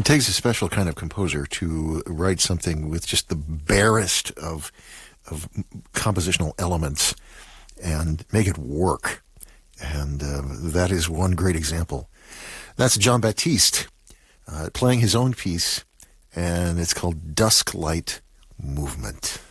It takes a special kind of composer to write something with just the barest of compositional elements and make it work. And that is one great example. That's Jon Batiste playing his own piece, and it's called Dusk Light Movement.